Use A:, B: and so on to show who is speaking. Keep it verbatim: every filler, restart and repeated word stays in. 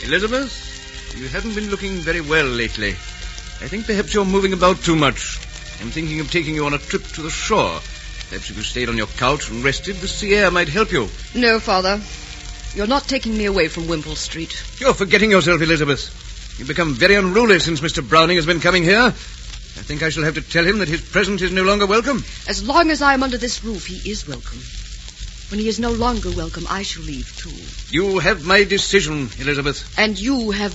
A: Elizabeth, you haven't been looking very well lately. I think perhaps you're moving about too much. I'm thinking of taking you on a trip to the shore. Perhaps if you stayed on your couch and rested, the sea air might help you.
B: No, Father. You're not taking me away from Wimple Street.
A: You're forgetting yourself, Elizabeth. You've become very unruly since Mister Browning has been coming here. I think I shall have to tell him that his presence is no longer welcome.
B: As long as I am under this roof, he is welcome. When he is no longer welcome, I shall leave, too.
A: You have my decision, Elizabeth.
B: And you have